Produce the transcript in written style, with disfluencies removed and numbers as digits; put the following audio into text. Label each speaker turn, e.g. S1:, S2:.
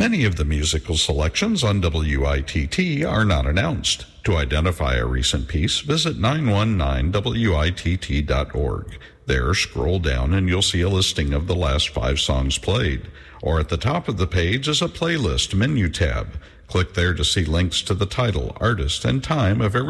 S1: Many of the musical selections on WITT are not announced. To identify a recent piece, visit 919witt.org. There, scroll down and you'll see a listing of the last 5 songs played. Or at the top of the page is a playlist menu tab. Click there to see links to the title, artist, and time of every